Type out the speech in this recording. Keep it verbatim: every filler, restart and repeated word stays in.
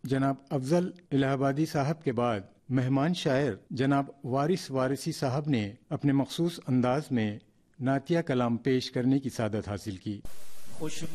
जनाब अफजल इलाहाबादी साहब के बाद मेहमान शायर जनाब वारिस वारिसी साहब ने अपने मखसूस अंदाज में नातिया कलाम पेश करने की सादत हासिल की।